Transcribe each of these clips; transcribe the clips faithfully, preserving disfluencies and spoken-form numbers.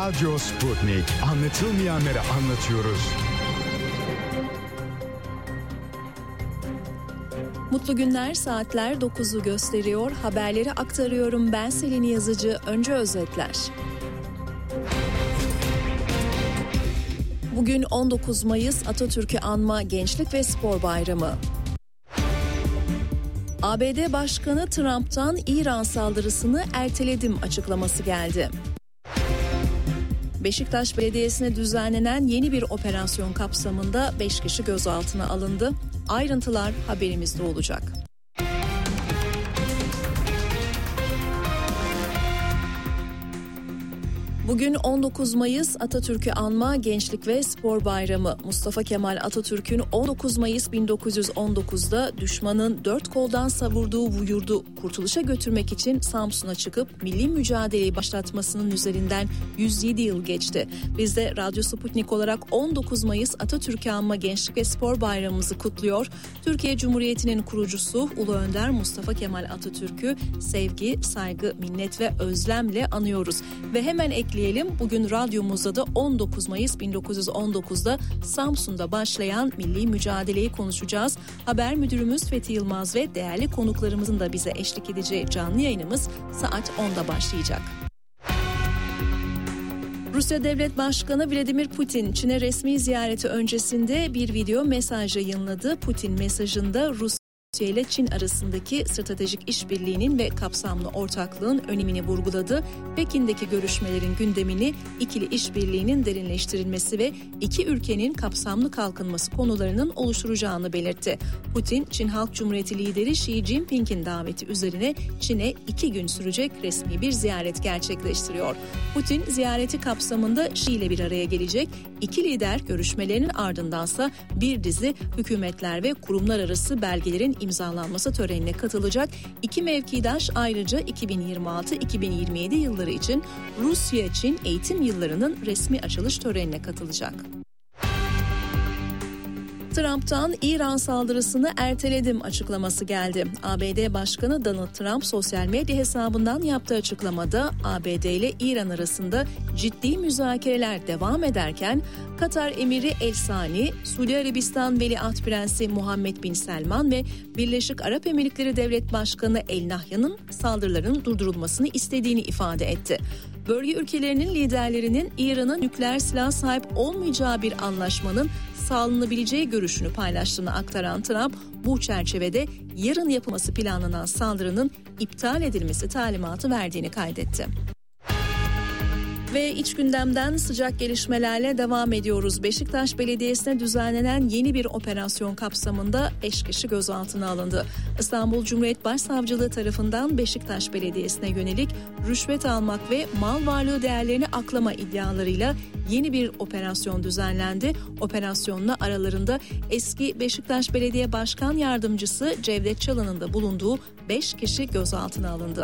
Radyo Sputnik. Anlatılmayanları anlatıyoruz. Mutlu günler, saatler dokuzu gösteriyor. Haberleri aktarıyorum. Ben Selin Yazıcı. Önce özetler. Bugün on dokuz Mayıs Atatürk'ü anma Gençlik ve Spor Bayramı. A B D Başkanı Trump'tan İran saldırısını erteledim açıklaması geldi. Beşiktaş Belediyesi'ne düzenlenen yeni bir operasyon kapsamında beş kişi gözaltına alındı. Ayrıntılar haberimizde olacak. Bugün on dokuz Mayıs Atatürk'ü anma Gençlik ve Spor Bayramı. Mustafa Kemal Atatürk'ün on dokuz Mayıs bin dokuz yüz on dokuzda düşmanın dört koldan savurduğu vurdu kurtuluşa götürmek için Samsun'a çıkıp milli mücadeleyi başlatmasının üzerinden yüz yedi yıl geçti. Biz de Radyo Sputnik olarak on dokuz Mayıs Atatürk'ü anma Gençlik ve Spor Bayramımızı kutluyor. Türkiye Cumhuriyeti'nin kurucusu Ulu Önder Mustafa Kemal Atatürk'ü sevgi, saygı, minnet ve özlemle anıyoruz. Ve hemen ekleyelim. Bugün radyomuzda da on dokuz Mayıs bin dokuz yüz on dokuzda Samsun'da başlayan milli mücadeleyi konuşacağız. Haber müdürümüz Fethi Yılmaz ve değerli konuklarımızın da bize eşlik edeceği canlı yayınımız saat onda başlayacak. Rusya Devlet Başkanı Vladimir Putin, Çin'e resmi ziyareti öncesinde bir video mesaj yayınladı. Putin mesajında Rusya ile Çin arasındaki stratejik işbirliğinin ve kapsamlı ortaklığın önemini vurguladı. Pekin'deki görüşmelerin gündemini ikili işbirliğinin derinleştirilmesi ve iki ülkenin kapsamlı kalkınması konularının oluşturacağını belirtti. Putin, Çin Halk Cumhuriyeti lideri Xi Jinping'in daveti üzerine Çin'e iki gün sürecek resmi bir ziyaret gerçekleştiriyor. Putin ziyareti kapsamında Xi ile bir araya gelecek. İki lider görüşmelerinin ardındansa bir dizi hükümetler ve kurumlar arası belgelerin imzalanması törenine katılacak. İki mevkidaş ayrıca iki bin yirmi altı iki bin yirmi yedi yılları için Rusya-Çin eğitim yıllarının resmi açılış törenine katılacak. Trump'tan İran saldırısını erteledim açıklaması geldi. A B D Başkanı Donald Trump sosyal medya hesabından yaptığı açıklamada A B D ile İran arasında ciddi müzakereler devam ederken Katar Emiri El Sani, Suudi Arabistan Veliaht Prensi Muhammed Bin Selman ve Birleşik Arap Emirlikleri Devlet Başkanı El Nahyan'ın saldırıların durdurulmasını istediğini ifade etti. Bölge ülkelerinin liderlerinin İran'ın nükleer silah sahip olmayacağı bir anlaşmanın sağlanabileceği görüşünü paylaştığını aktaran Trump, bu çerçevede yarın yapılması planlanan saldırının iptal edilmesi talimatı verdiğini kaydetti. Ve iç gündemden sıcak gelişmelerle devam ediyoruz. Beşiktaş Belediyesi'ne düzenlenen yeni bir operasyon kapsamında beş kişi gözaltına alındı. İstanbul Cumhuriyet Başsavcılığı tarafından Beşiktaş Belediyesi'ne yönelik rüşvet almak ve mal varlığı değerlerini aklama iddialarıyla yeni bir operasyon düzenlendi. Operasyonla aralarında eski Beşiktaş Belediye Başkan Yardımcısı Cevdet Çalın'ın da bulunduğu beş kişi gözaltına alındı.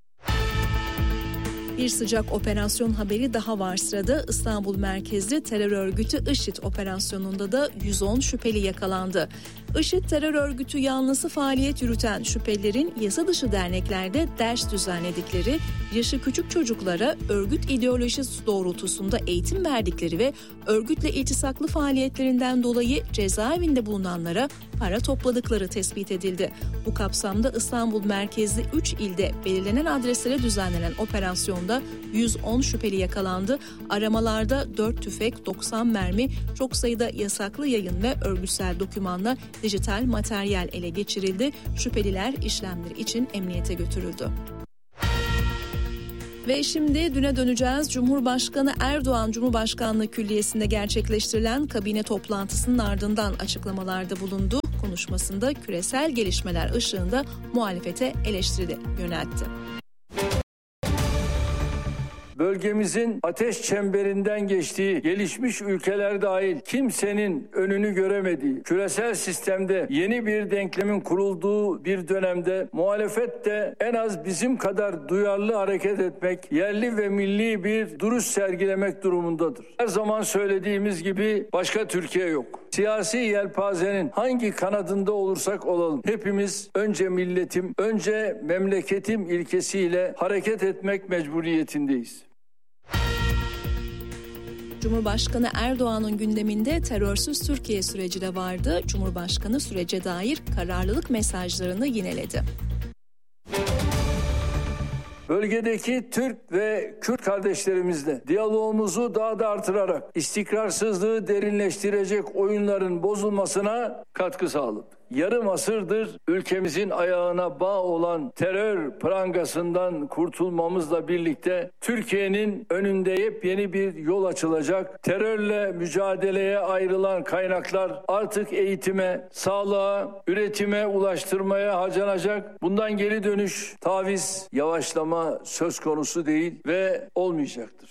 Bir sıcak operasyon haberi daha var sırada. İstanbul merkezli terör örgütü IŞİD operasyonunda da yüz on şüpheli yakalandı. IŞİD terör örgütü yanlısı faaliyet yürüten şüphelilerin yasa dışı derneklerde ders düzenledikleri, yaşı küçük çocuklara örgüt ideolojisi doğrultusunda eğitim verdikleri ve örgütle iltisaklı faaliyetlerinden dolayı cezaevinde bulunanlara para topladıkları tespit edildi. Bu kapsamda İstanbul merkezli üç ilde belirlenen adreslere düzenlenen operasyonda yüz on şüpheli yakalandı. Aramalarda dört tüfek, doksan mermi, çok sayıda yasaklı yayın ve örgütsel dokümanla dijital materyal ele geçirildi. Şüpheliler işlemleri için emniyete götürüldü. Ve şimdi düne döneceğiz. Cumhurbaşkanı Erdoğan Cumhurbaşkanlığı Külliyesi'nde gerçekleştirilen kabine toplantısının ardından açıklamalarda bulundu. Konuşmasında küresel gelişmeler ışığında muhalefete eleştiri yöneltti. Bölgemizin ateş çemberinden geçtiği, gelişmiş ülkeler dahil kimsenin önünü göremediği, küresel sistemde yeni bir denklemin kurulduğu bir dönemde muhalefet de en az bizim kadar duyarlı hareket etmek, yerli ve milli bir duruş sergilemek durumundadır. Her zaman söylediğimiz gibi başka Türkiye yok. Siyasi yelpazenin hangi kanadında olursak olalım, hepimiz önce milletim, önce memleketim ilkesiyle hareket etmek mecburiyetindeyiz. Cumhurbaşkanı Erdoğan'ın gündeminde terörsüz Türkiye süreci de vardı. Cumhurbaşkanı sürece dair kararlılık mesajlarını yineledi. Bölgedeki Türk ve Kürt kardeşlerimizle diyalogumuzu daha da artırarak istikrarsızlığı derinleştirecek oyunların bozulmasına katkı sağladı. Yarım asırdır ülkemizin ayağına bağ olan terör prangasından kurtulmamızla birlikte Türkiye'nin önünde yepyeni bir yol açılacak. Terörle mücadeleye ayrılan kaynaklar artık eğitime, sağlığa, üretime ulaştırmaya harcanacak. Bundan geri dönüş, taviz, yavaşlama söz konusu değil ve olmayacaktır.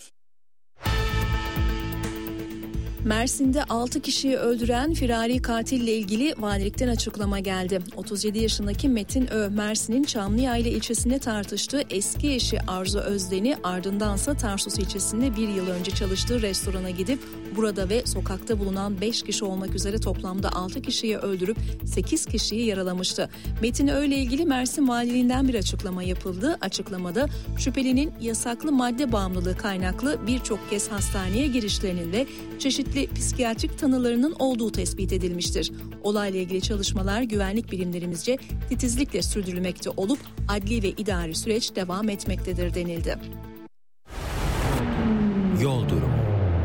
Mersin'de altı kişiyi öldüren firari katille ilgili valilikten açıklama geldi. otuz yedi yaşındaki Metin Ö, Mersin'in Çamlıyayla ilçesinde tartıştığı eski eşi Arzu Özden'i, ardındansa Tarsus ilçesinde bir yıl önce çalıştığı restorana gidip burada ve sokakta bulunan beş kişi olmak üzere toplamda altı kişiyi öldürüp sekiz kişiyi yaralamıştı. Metin Ö ile ilgili Mersin Valiliğinden bir açıklama yapıldı. Açıklamada şüphelinin yasaklı madde bağımlılığı kaynaklı birçok kez hastaneye girişlerinin ve çeşitli psikiyatrik tanılarının olduğu tespit edilmiştir. Olayla ilgili çalışmalar güvenlik birimlerimizce titizlikle sürdürülmekte olup adli ve idari süreç devam etmektedir denildi. Yol durumu.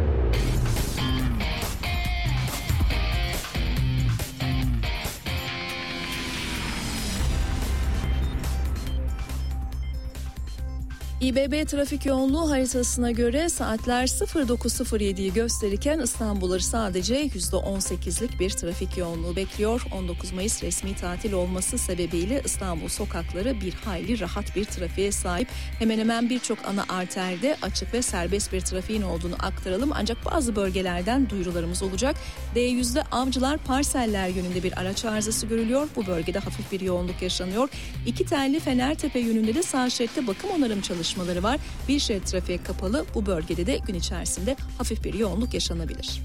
İ B B trafik yoğunluğu haritasına göre saatler sıfır dokuz sıfır yediyi gösterirken İstanbul'u sadece yüzde on sekizlik bir trafik yoğunluğu bekliyor. on dokuz Mayıs resmi tatil olması sebebiyle İstanbul sokakları bir hayli rahat bir trafiğe sahip. Hemen hemen birçok ana arterde açık ve serbest bir trafiğin olduğunu aktaralım. Ancak bazı bölgelerden duyurularımız olacak. D yüzde Avcılar Parseller yönünde bir araç arızası görülüyor. Bu bölgede hafif bir yoğunluk yaşanıyor. İki telli Fenertepe yönünde de sağ şeritte bakım onarım çalışmaları var. Bir şerit trafiğe kapalı. Bu bölgede de gün içerisinde hafif bir yoğunluk yaşanabilir.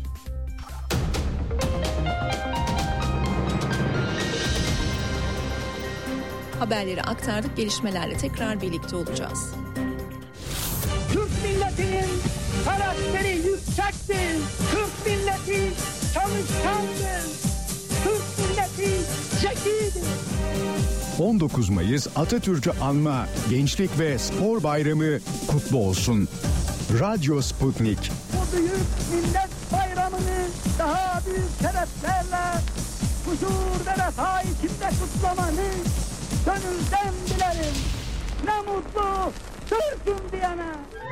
Haberleri aktardık. Gelişmelerle tekrar birlikte olacağız. Türk milletinin karakteri yüksektir. Türk milleti çalışkandır. Türk milleti zekidir. on dokuz Mayıs Atatürk'ü anma Gençlik ve Spor Bayramı kutlu olsun. Radyo Sputnik. Bu büyük millet bayramını daha büyük şereflerle huzur ve vefa içinde kutlamanı gönülden dilerim. Ne mutlu Türk'üm diyene.